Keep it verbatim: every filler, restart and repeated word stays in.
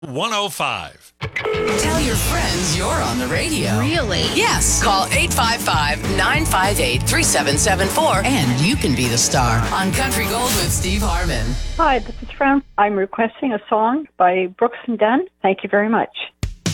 one oh five. Tell your friends you're on the radio. Really? Yes. Call eight five five, nine five eight, three seven seven four and you can be the star on Country Gold with Steve Harmon. Hi, this is Fran. I'm requesting a song by Brooks and Dunn. Thank you very much.